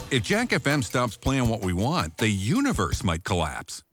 If Jack FM stops playing what we want, the universe might collapse.